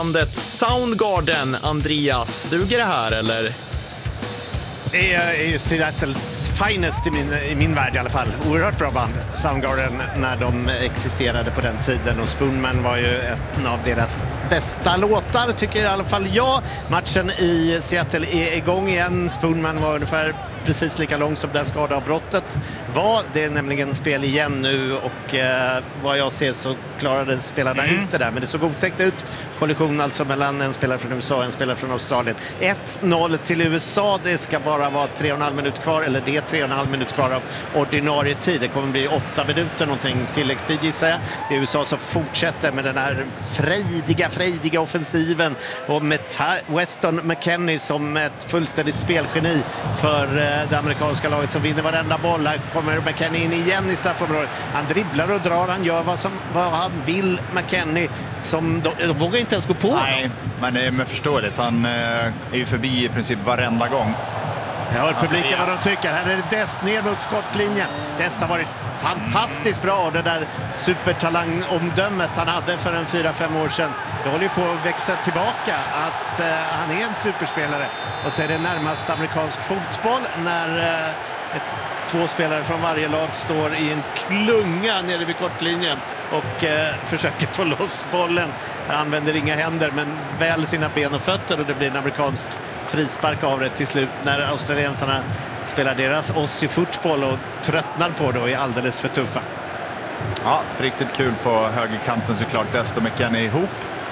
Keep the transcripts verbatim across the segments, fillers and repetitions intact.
Soundgarden, Andreas, duger det här eller? Det är Seattles finest i min, i min värld i alla fall. Oerhört bra band, Soundgarden, när de existerade på den tiden. Och Spoonman var ju en av deras bästa låtar, tycker i alla fall jag. Matchen i Seattle är igång igen. Spoonman var ungefär precis lika lång som det skadeavbrottet var. Det är nämligen spel igen nu och eh, vad jag ser så klarade spelarna mm. ut det där. Men det såg otäckt ut. Kollision alltså mellan en spelare från U S A och en spelare från Australien. ett noll till U S A. Det ska bara vara tre och en halv minut kvar, eller det är tre och en halv minut kvar av ordinarie tid. Det kommer bli åtta minuter någonting tilläggstid gissar jag. Det är U S A som fortsätter med den här frejdiga, frejdiga offensiven och med Weston McKennie som ett fullständigt spelgeni för det amerikanska laget som vinner varenda boll. Här kommer McKennie in igen i straffområdet. Han dribblar och drar, han gör vad, som, vad han vill. McKennie som de, de vågar inte ens gå på. Nej, men det är förståeligt. Han eh, är ju förbi i princip varenda gång. Jag hör publiken vad de tycker. Här är det Dest ner mot kortlinjen. Dest har varit fantastiskt bra. Det där supertalangomdömet han hade för en fyra fem år sedan. Det håller ju på att växa tillbaka. Att eh, han är en superspelare. Och så är det närmast amerikansk fotboll när eh, ett, två spelare från varje lag står i en klunga nere vid kortlinjen och eh, försöker få loss bollen. Han använder inga händer men väl sina ben och fötter och det blir en amerikansk frispark av det till slut när australiensarna spelar deras Aussie-fotboll och tröttnar på det och är alldeles för tuffa. Ja, riktigt kul på högerkanten såklart. Desto McKennie ihop.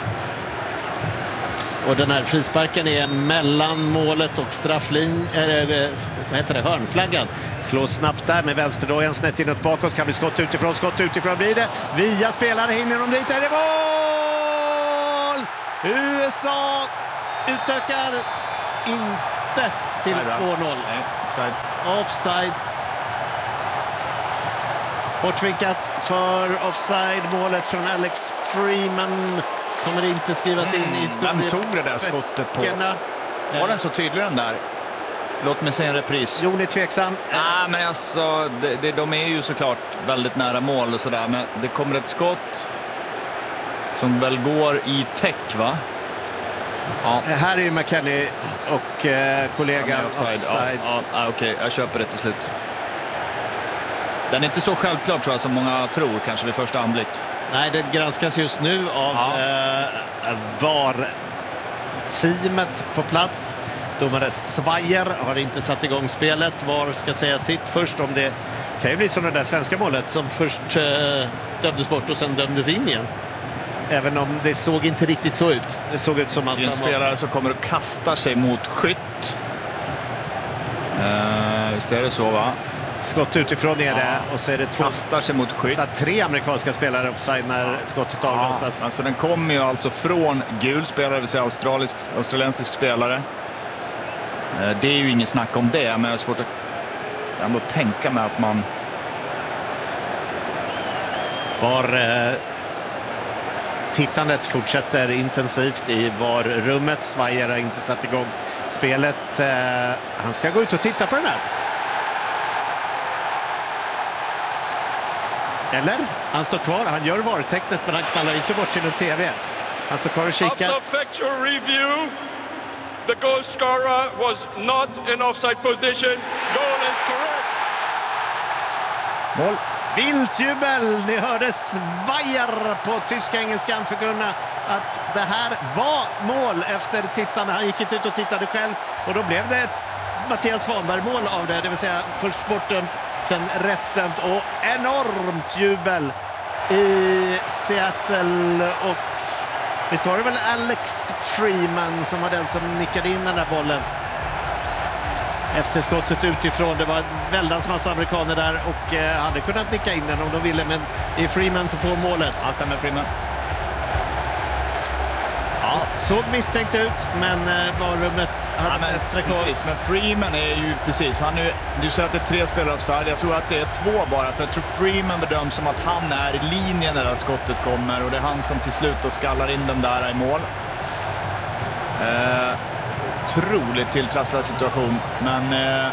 Och den här frisparken är mellan målet och strafflin, äh, vad heter det, hörnflaggan. Slår snabbt där med vänsterdojan snett inåt bakåt. Kan bli skott utifrån, skott utifrån blir det. Via spelare hinner de dit. Är det mål! U S A utökar inte till två noll. Nej, offside. Offside. Bortvinkat för offside. Målet från Alex Freeman kommer inte skrivas in i historien. Vem tog det där skottet på? Var den så tydlig den där? Låt mig se en repris. Jon är tveksam. Nej, men alltså, det, det, de är ju såklart väldigt nära mål och sådär. Men det kommer ett skott som väl går i täck, va? Ja. Här är ju McKennie och eh, kollegan offside. offside. Ja, ja, okej, okay. Jag köper det till slut. Den är inte så självklart tror jag som många tror kanske vid första anblick. Nej, det granskas just nu av ja. eh, V A R-teamet på plats. Domare Svajer har inte satt igång spelet. V A R ska säga sitt först om det kan ju bli som det där svenska målet som först eh, dömdes bort och sen dömdes in igen. Även om det såg inte riktigt så ut. Det såg ut som att en spelare som kommer och kastar sig mot skytt. Uh, visst är det så, va? Skott utifrån är det ja. Och så är det två kastar sig mot skytt. Tre amerikanska spelare offside när ja. skottet avlossas. Ja, alltså den kommer ju alltså från gul spelare, det vill säga australisk, australiensisk spelare. Uh, det är ju inget snack om det, men jag har svårt att ändå tänka mig att man var uh... tittandet fortsätter intensivt i V A R-rummet. Svajer har inte satt igång spelet. Eh, han ska gå ut och titta på den här. Eller? Han står kvar. Han gör V A R-tecknet men han knallar inte bort till en tv. Han står kvar och kikar. After factual review, the goal scorer was not in offside position. Goal is correct. Mål. Vilt jubel, ni hörde Svajer på tyska-engelskan förkunna att det här var mål efter tittarna. Han gick inte ut och tittade själv och då blev det ett Mattias Svanberg-mål av det. Det vill säga först bortdömt, sen rättdömt och enormt jubel i Seattle. Och visst var det väl Alex Freeman som var den som nickade in den där bollen efter skottet utifrån. Det var väldans massa amerikaner där och eh, hade kunnat nicka in den om de ville, men det är Freeman som får målet. Ja, stämmer Freeman. Ja, såg misstänkt ut, men eh, varummet hade ja, men, ett rekord. Precis, men Freeman är ju precis, han är, du säger att det är tre spelare offside, jag tror att det är två bara, för jag tror Freeman bedöms som att han är i linjen när det här skottet kommer och det är han som till slut då skallar in den där i mål. Eh, otroligt tilltrasslad situation, men eh...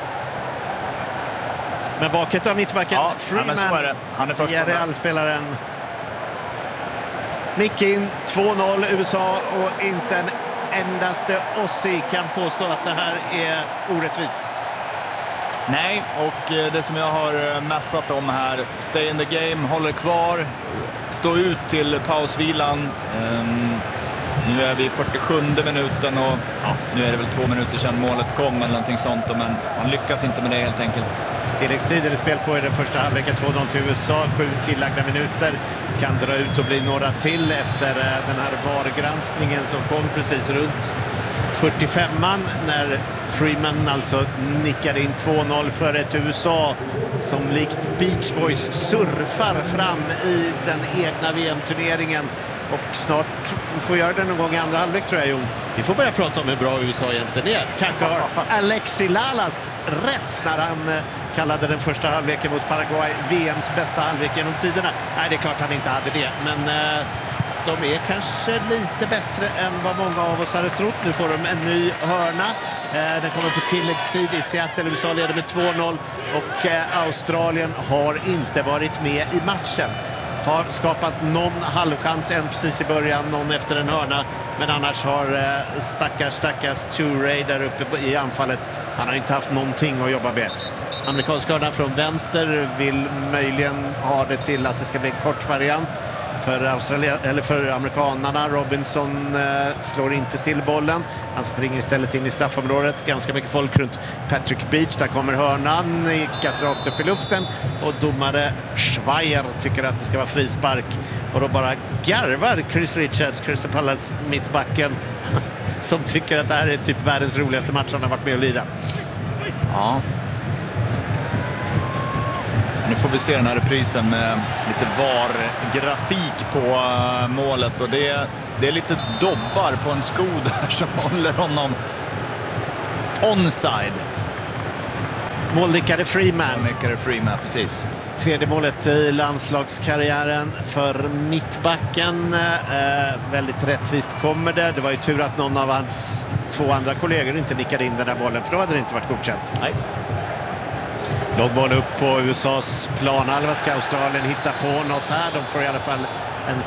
men baket av mittbacken ja, Freeman, ja, men så är det. Han är först Real-spelaren. Nick in, två noll U S A och inte en endaste Aussie kan påstå att det här är orättvist. Nej, och det som jag har mässat om här, stay in the game, håller kvar, stå ut till pausvilan. Um, nu är vi i fyrtiosjunde minuten och ja, nu är det väl två minuter sedan målet kom eller någonting sånt, men man lyckas inte med det helt enkelt. Tilläggstiden är spel på i den första halvleken, två noll till U S A, sju tillagda minuter, kan dra ut och bli några till efter den här V A R-granskningen som kom precis runt fyrtiofemman när Freeman alltså nickade in två noll för ett U S A som likt Beach Boys surfar fram i den egna V M-turneringen. Och snart får göra det någon gång i andra halvlek, tror jag, Jon. Vi får börja prata om hur bra U S A egentligen är. Kanske har Alexi Lalas rätt när han eh, kallade den första halvleken mot Paraguay V M:s bästa halvlek genom tiderna. Nej, det är klart han inte hade det, men eh, de är kanske lite bättre än vad många av oss hade trott. Nu får de en ny hörna. Eh, den kommer på tilläggstid i Seattle. U S A leder med två noll och eh, Australien har inte varit med i matchen. Har skapat någon halvchans, en precis i början, någon efter en hörna. Men annars har eh, stackars, stackars Touré där uppe i anfallet. Han har inte haft någonting att jobba med. Amerikanska hörna från vänster vill möjligen ha det till att det ska bli en kort variant. För, Australia, eller för amerikanerna. Robinson eh, slår inte till bollen. Han springer istället in i straffområdet. Ganska mycket folk runt Patrick Beach. Där kommer hörnan, nickas rakt upp i luften. Och domare Schweier tycker att det ska vara frispark. Och då bara garvar Chris Richards, Crystal Palace mittbacken, som tycker att det här är typ världens roligaste match han har varit med och lira. Ja. Nu får vi se den här reprisen med lite V A R-grafik på uh, målet. Och det är, det är lite dobbar på en sko där som håller honom onside. Målnickade Freeman. Målnickade Freeman, precis. Tredje målet i landslagskarriären för mittbacken. Eh, väldigt rättvist kommer det. Det var ju tur att någon av hans två andra kollegor inte nickade in den där bollen, för då hade det inte varit godkänt. Nej. Lågboll upp på U S A:s planhalva. Ska Australien hitta på något här? De får i alla fall en,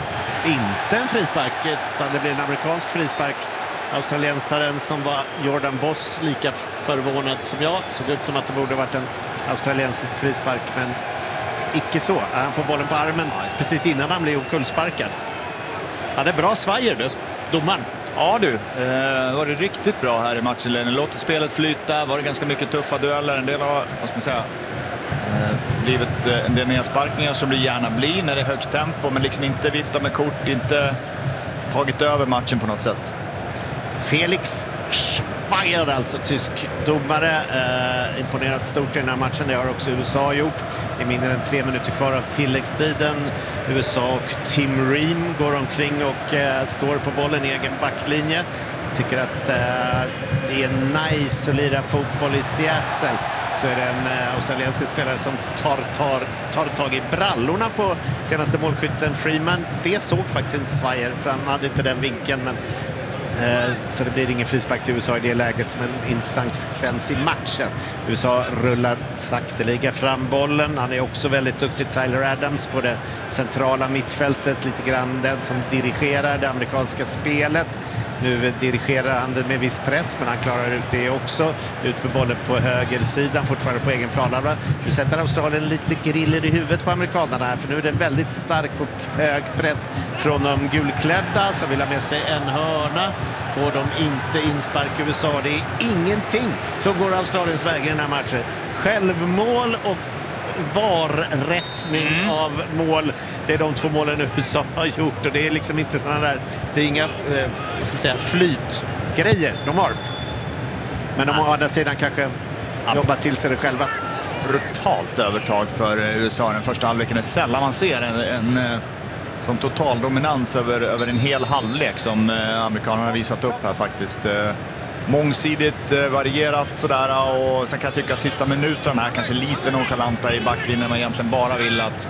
inte en frispark, utan det blir en amerikansk frispark. Australiensaren som var Jordan Boss, lika förvånad som jag. Såg ut som att det borde varit en australiensisk frispark, men icke så. Han får bollen på armen precis innan han blir omkullsparkad. Ja, det är bra svajer du, domaren. Ja du, eh, var det riktigt bra här i matchen. Låter spelet flyta, var det ganska mycket tuffa dueller. En del har, vad ska man säga, eh, blivit eh, en del nedsparkningar som det gärna blir när det är högt tempo, men liksom inte vifta med kort, inte tagit över matchen på något sätt. Felix Schweier, alltså tysk domare, eh, imponerat stort i den här matchen. Det har också U S A gjort. Det är mindre än tre minuter kvar av tilläggstiden. U S A och Tim Ream går omkring och eh, står på bollen i egen backlinje. Tycker att eh, det är nice att lira fotboll i Seattle. Så är det en eh, australiensisk spelare som tar, tar, tar tag i brallorna på senaste målskytten Freeman. Det såg faktiskt inte Schweier, för han hade inte den vinkeln, men så det blir ingen frispark till U S A i det läget, men en intressant sekvens i matchen. U S A rullar sakteliga fram bollen. Han är också väldigt duktig, Tyler Adams, på det centrala mittfältet. Lite grann den som dirigerar det amerikanska spelet. Nu dirigerar han det med viss press, men han klarar ut det också. Ut med bollen på högersidan, fortfarande på egen planhalva. Nu sätter Australien lite griller i huvudet på amerikanerna här, för nu är det en väldigt stark och hög press från de gulklädda som vill ha med sig en hörna. Får de inte inspark U S A. Det är ingenting som går Australiens väg i den här matchen. Självmål och V A R-rättning mm. av mål. Det är de två målen U S A har gjort, och det är liksom inte sådana där, det är inga eh, vad ska man säga, flytgrejer de har. Men de har å andra sidan kanske ja. jobbat till sig det själva. Brutalt övertag för U S A den första halvleken. Är sällan man ser en, en, en som total dominans över, över en hel halvlek som eh, amerikanerna har visat upp här faktiskt. Eh, mångsidigt eh, varierat sådär, och sen kan jag tycka att sista minuten här kanske lite nonchalanta i backlinjen. Man egentligen bara vill att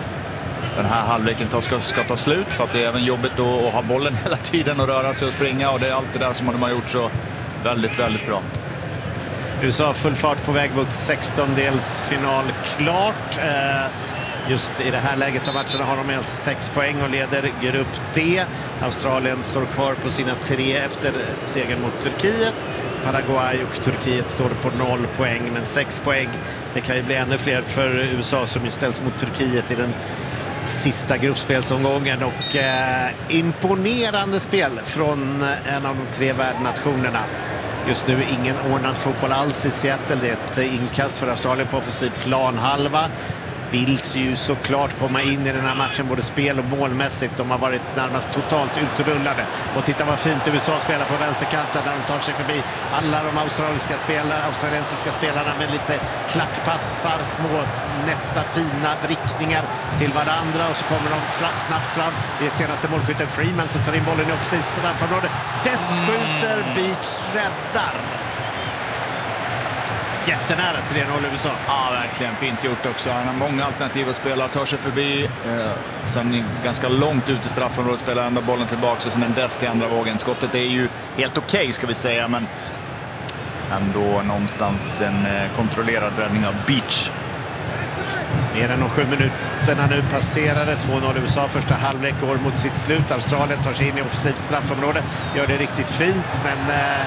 den här halvleken ta, ska, ska ta slut, för att det är även jobbigt att, att ha bollen hela tiden och röra sig och springa, och det är allt det där som de har gjort så väldigt, väldigt bra. U S A full fart på väg mot sextondelsfinal klart. Eh, Just i det här läget av matcherna har de med sex poäng och leder grupp D. Australien står kvar på sina tre efter segern mot Turkiet. Paraguay och Turkiet står på noll poäng, men sex poäng. Det kan ju bli ännu fler för U S A som ju ställs mot Turkiet i den sista gruppspelsomgången. Och eh, imponerande spel från en av de tre värdnationerna. Just nu ingen ordnad fotboll alls i Seattle. Det är ett inkast för Australien på offensiv planhalva. Vill ju såklart komma in i den här matchen både spel och målmässigt. De har varit närmast totalt utrullade. Och titta vad fint U S A spelar på vänsterkanten när de tar sig förbi alla de australiska spelare, australiensiska spelarna med lite klackpassar, små nätta fina vrickningar till varandra, och så kommer de fra, snabbt fram. Det är senaste målskytten Freeman som tar in bollen i offensivt straffområde. Dest skjuter, Beach räddar. Jättenära tre noll U S A. Ja, verkligen. Fint gjort också. Han har många alternativ att spela. Tar sig förbi. Eh, sen ganska långt ut i straffområdet spelar ändå bollen tillbaka. Och sen en dest i andra vågen. Skottet är ju helt okej okay, ska vi säga. Men ändå någonstans en eh, kontrollerad räddning av Beach. Mer än de sju minuterna nu passerade. två noll U S A. Första halvlek går mot sitt slut. Australien tar sig in i offensivt straffområde. Gör det riktigt fint, men... Eh,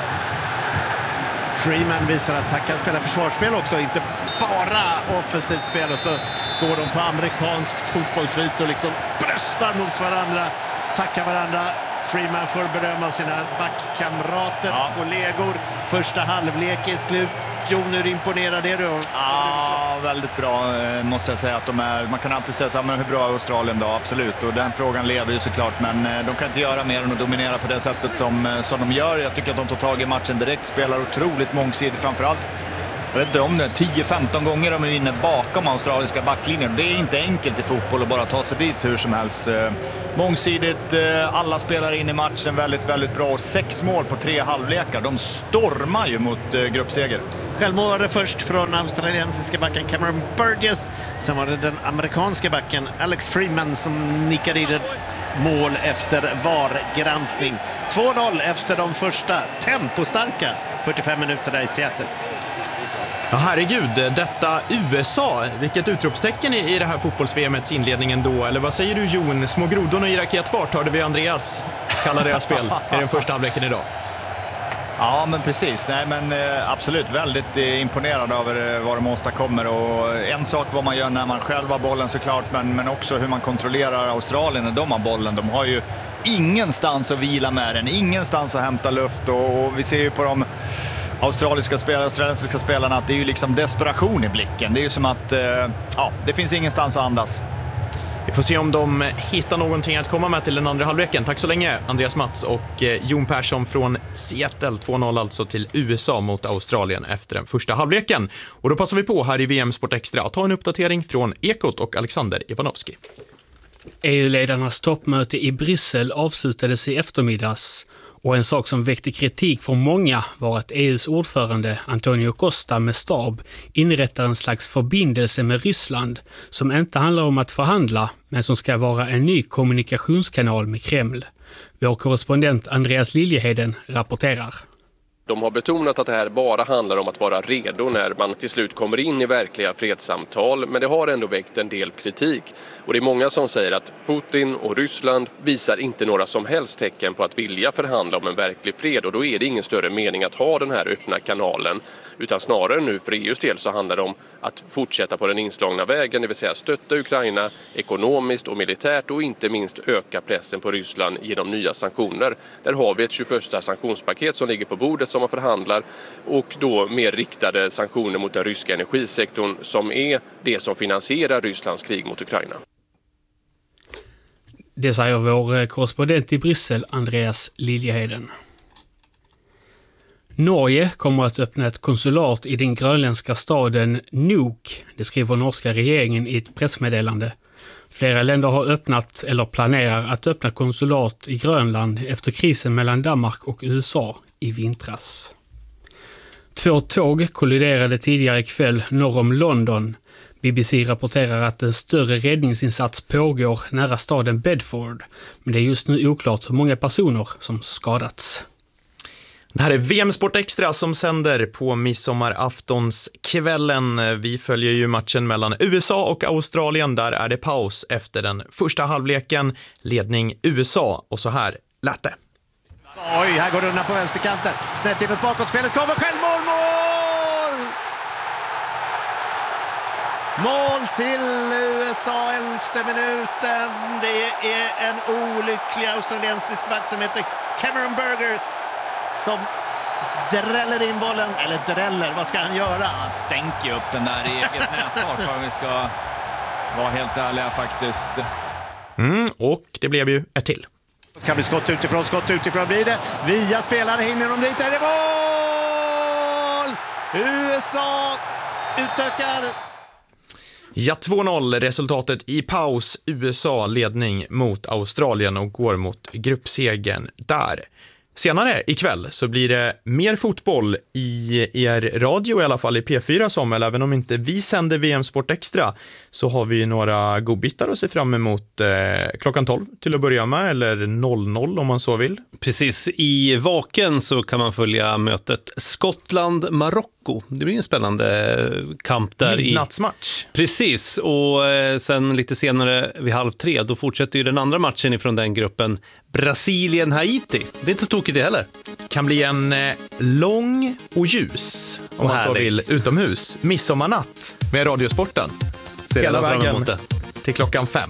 Freeman visar att han kan spela försvarsspel också, inte bara offensivt spel, och så går de på amerikanskt fotbollsvis och liksom bröstar mot varandra, tackar varandra. Freeman får beröm av sina backkamrater, ja. kollegor. Första halvlek är slut. Jo, nu imponerar det du. Ja, väldigt bra måste jag säga att de är. Man kan alltid säga så här, men hur bra är Australien då? Absolut, och den frågan lever ju såklart, men de kan inte göra mer än att dominera på det sättet som, som de gör. Jag tycker att de tar tag i matchen direkt, spelar otroligt mångsidigt, framförallt jag vet inte om det, tio femton gånger de är inne bakom australiska backlinjen. Det är inte enkelt i fotboll att bara ta sig dit hur som helst. Mångsidigt, alla spelar in i matchen väldigt, väldigt bra. Och sex mål på tre halvlekar. De stormar ju mot gruppseger. Självmål först från australiensiska backen Cameron Burgess. Sen var det den amerikanska backen Alex Freeman som nickade i det mål efter V A R-granskning. två noll efter de första tempostarka fyrtiofem minuterna i Seattle. Ja, herregud, detta U S A, vilket utropstecken i det här fotbolls-V M-ets inledningen då, eller vad säger du Jon? Små grodorna i raketfart hörde vi Andreas kalla deras spel i den första halvleken idag. Ja, men precis. Nej, men eh, absolut väldigt eh, imponerad över eh, vad de åstadkommer, och en sak vad man gör när man själv har bollen såklart, men, men också hur man kontrollerar Australien när de har bollen. De har ju ingenstans att vila med den, ingenstans att hämta luft, och, och vi ser ju på de australiska spelare, australiensiska spelarna att det är ju liksom desperation i blicken. Det är ju som att eh, ja, det finns ingenstans att andas. Vi får se om de hittar någonting att komma med till den andra halvleken. Tack så länge, Andreas Mats och eh, Jon Persson från Seattle. två noll alltså till U S A mot Australien efter den första halvleken. Och då passar vi på här i V M Sport Extra att ta en uppdatering från Ekot och Alexander Ivanovski. E U-ledarnas toppmöte i Bryssel avslutades i eftermiddags, och en sak som väckte kritik från många var att E U:s ordförande Antonio Costa med stab inrättar en slags förbindelse med Ryssland som inte handlar om att förhandla, men som ska vara en ny kommunikationskanal med Kreml. Vår korrespondent Andreas Liljeheden rapporterar. De har betonat att det här bara handlar om att vara redo när man till slut kommer in i verkliga fredssamtal, men det har ändå väckt en del kritik. Och det är många som säger att Putin och Ryssland visar inte några som helst tecken på att vilja förhandla om en verklig fred, och då är det ingen större mening att ha den här öppna kanalen. Utan snarare nu för E U:s del så handlar det om att fortsätta på den inslagna vägen, det vill säga stötta Ukraina ekonomiskt och militärt, och inte minst öka pressen på Ryssland genom nya sanktioner. Där har vi ett tjugoförsta sanktionspaket som ligger på bordet som man förhandlar, och då mer riktade sanktioner mot den ryska energisektorn som är det som finansierar Rysslands krig mot Ukraina. Det säger vår korrespondent i Bryssel, Andreas Liljeheden. Norge kommer att öppna ett konsulat i den grönländska staden Nuuk, det skriver norska regeringen i ett pressmeddelande. Flera länder har öppnat eller planerar att öppna konsulat i Grönland efter krisen mellan Danmark och U S A i vintras. Två tåg kolliderade tidigare ikväll norr om London. B B C rapporterar att en större räddningsinsats pågår nära staden Bedford, men det är just nu oklart hur många personer som skadats. Det här är V M Sport Extra som sänder på midsommaraftonskvällen. Vi följer ju matchen mellan U S A och Australien. Där är det paus efter den första halvleken. Ledning U S A och så här lät det. Oj, här går det undan på vänsterkanten. Snett inåt bakåt, spelet kommer, självmål, mål! Mål till U S A, elfte minuten. Det är en olycklig australiensisk back som heter Cameron Burgers som dräller in bollen. Eller dräller, vad ska han göra? Han stänker ju upp den där i eget nättak för att vi ska vara helt ärliga faktiskt. Mm, och det blev ju ett till. Det kan bli skott utifrån, skott utifrån blir det. Via spelare hinner de dit, är det mål! U S A utökar. Ja, två noll resultatet i paus. U S A ledning mot Australien och går mot gruppsegern där. Senare ikväll så blir det mer fotboll i er radio, i alla fall i P fyra, Samuel. Även om inte vi sänder V M Sport Extra så har vi några godbitar att se fram emot eh, klockan tolv till att börja med, eller noll noll om man så vill. Precis, i Vaken så kan man följa mötet Skottland-Marocko. Det blir en spännande kamp där. Midnattsmatch. I... Precis, och eh, sen lite senare vid halv tre, då fortsätter ju den andra matchen ifrån den gruppen, Brasilien-Haiti. Det är inte så tokigt det heller. Kan bli en eh, lång och ljus, om man så vill, utomhus. Midsommarnatt med Radiosporten. Hela Hela vägen vägen till klockan fem.